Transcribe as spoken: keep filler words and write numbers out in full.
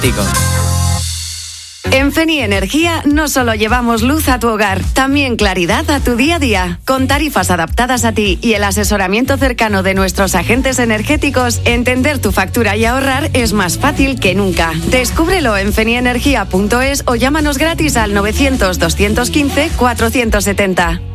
En Feni Energía no solo llevamos luz a tu hogar, también claridad a tu día a día. Con tarifas adaptadas a ti y el asesoramiento cercano de nuestros agentes energéticos, entender tu factura y ahorrar es más fácil que nunca. Descúbrelo en fenienergia punto es o llámanos gratis al novecientos, doscientos quince, cuatrocientos setenta.